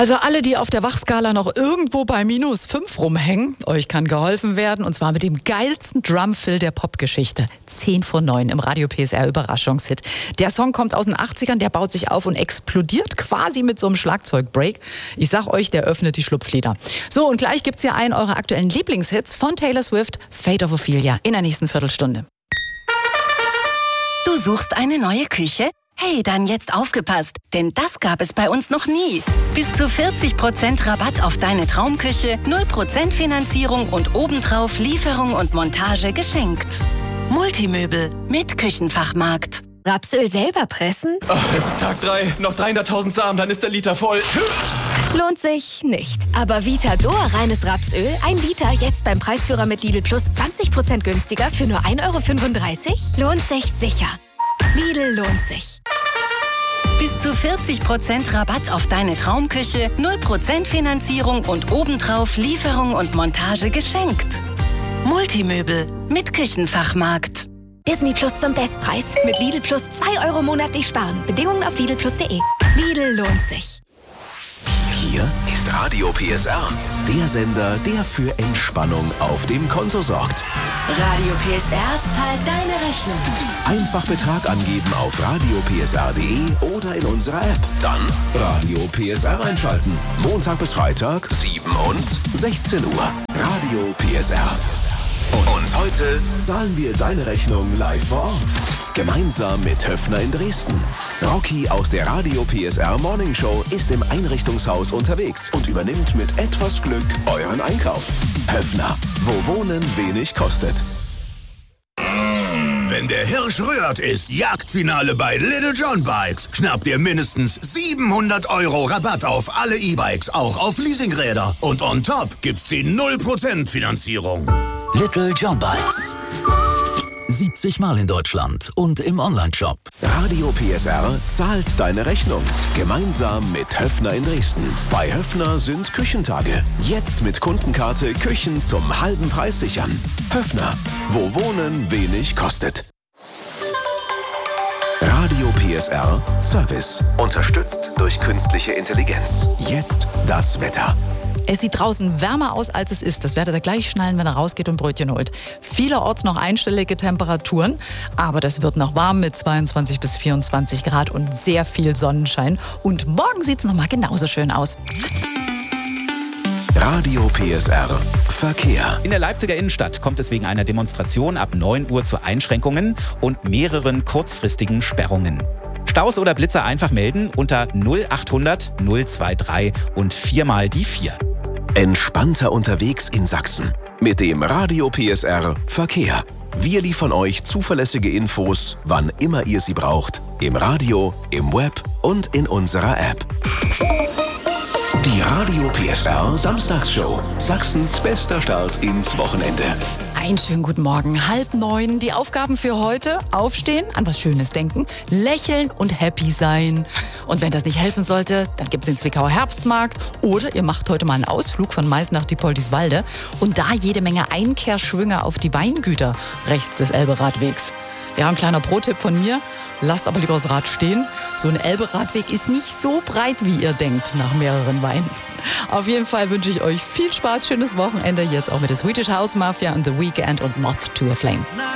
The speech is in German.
Also alle, die auf der Wachskala noch irgendwo bei -5 rumhängen, euch kann geholfen werden. Und zwar mit dem geilsten Drumfill der Popgeschichte. 10 vor 9 im Radio PSR Überraschungshit. Der Song kommt aus den 80ern, der baut sich auf und explodiert quasi mit so einem Schlagzeugbreak. Ich sag euch, der öffnet die Schlupflider. So, und gleich gibt's hier einen eurer aktuellen Lieblingshits von Taylor Swift, Fate of Ophelia, in der nächsten Viertelstunde. Du suchst eine neue Küche? Hey, dann jetzt aufgepasst, denn das gab es bei uns noch nie. Bis zu 40% Rabatt auf deine Traumküche, 0% Finanzierung und obendrauf Lieferung und Montage geschenkt. Multimöbel mit Küchenfachmarkt. Rapsöl selber pressen? Oh, es ist Tag 3, noch 300.000 Samen, dann ist der Liter voll. Lohnt sich nicht. Aber Vitador reines Rapsöl, 1 Liter, jetzt beim Preisführer mit Lidl Plus 20% günstiger für nur 1,35 €? Lohnt sich sicher. Lidl lohnt sich. Bis zu 40% Rabatt auf deine Traumküche, 0% Finanzierung und obendrauf Lieferung und Montage geschenkt. Multimöbel mit Küchenfachmarkt. Disney Plus zum Bestpreis. Mit Lidl Plus 2 € monatlich sparen. Bedingungen auf lidlplus.de. Lidl lohnt sich. Hier ist Radio PSR, der Sender, der für Entspannung auf dem Konto sorgt. Radio PSR zahlt deine Rechnung. Einfach Betrag angeben auf radiopsr.de oder in unserer App. Dann Radio PSR einschalten. Montag bis Freitag, 7 und 16 Uhr. Radio PSR. Und heute zahlen wir deine Rechnung live vor Ort. Gemeinsam mit Höfner in Dresden. Rocky aus der Radio PSR Morning Show ist im Einrichtungshaus unterwegs und übernimmt mit etwas Glück euren Einkauf. Höfner, wo Wohnen wenig kostet. Wenn der Hirsch rührt, ist Jagdfinale bei Little John Bikes. Schnappt ihr mindestens 700 € Rabatt auf alle E-Bikes, auch auf Leasingräder. Und on top gibt's die 0% Finanzierung. Little John Bikes. 70 Mal in Deutschland und im Onlineshop. Radio PSR zahlt deine Rechnung. Gemeinsam mit Höfner in Dresden. Bei Höfner sind Küchentage. Jetzt mit Kundenkarte Küchen zum halben Preis sichern. Höfner, wo Wohnen wenig kostet. Radio PSR Service. Unterstützt durch künstliche Intelligenz. Jetzt das Wetter. Es sieht draußen wärmer aus, als es ist. Das werdet ihr gleich schnallen, wenn er rausgeht und Brötchen holt. Vielerorts noch einstellige Temperaturen, aber das wird noch warm mit 22 bis 24 Grad und sehr viel Sonnenschein. Und morgen sieht es nochmal genauso schön aus. Radio PSR Verkehr. In der Leipziger Innenstadt kommt es wegen einer Demonstration ab 9 Uhr zu Einschränkungen und mehreren kurzfristigen Sperrungen. Staus oder Blitzer einfach melden unter 0800 023 und 4 mal die 4. Entspannter unterwegs in Sachsen. Mit dem Radio PSR Verkehr. Wir liefern euch zuverlässige Infos, wann immer ihr sie braucht. Im Radio, im Web und in unserer App. Die Radio PSR Samstagsshow. Sachsens bester Start ins Wochenende. Einen schönen guten Morgen. 8:30. Die Aufgaben für heute: Aufstehen, an was Schönes denken, lächeln und happy sein. Und wenn das nicht helfen sollte, dann gibt es den Zwickauer Herbstmarkt oder ihr macht heute mal einen Ausflug von Mais nach Diepoldiswalde und da jede Menge Einkehrschwünge auf die Weingüter rechts des Elbe-Radwegs. Ja, ein kleiner Pro-Tipp von mir: Lasst aber lieber das Rad stehen. So ein Elbe-Radweg ist nicht so breit, wie ihr denkt, nach mehreren Weinen. Auf jeden Fall wünsche ich euch viel Spaß, schönes Wochenende. Jetzt auch mit der Swedish House Mafia und The Weeknd und Moth to a Flame.